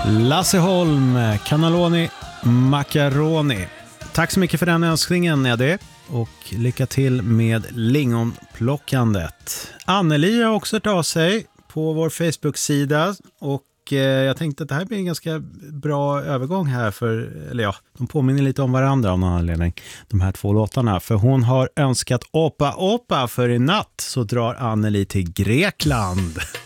Lasse Holm, Cannelloni Macaroni. Tack så mycket för den önskningen, Eddie. Och lycka till med lingonplockandet. Anneli har också hört av sig på vår Facebook-sida. Och jag tänkte att det här blir en ganska bra övergång här. De påminner lite om varandra av någon anledning. De här två låtarna. För hon har önskat Opa Opa för i natt. Så drar Anneli till Grekland.